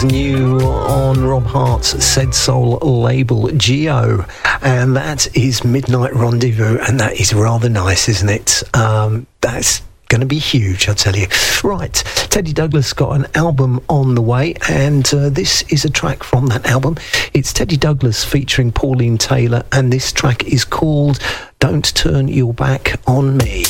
is new on Rob Hart's Said Soul label, Geo, and that is Midnight Rendezvous, and that is rather nice, isn't it? That's going to be huge, I tell you. Right, Teddy Douglas got an album on the way, and this is a track from that album. It's Teddy Douglas featuring Pauline Taylor, and this track is called Don't Turn Your Back on Me.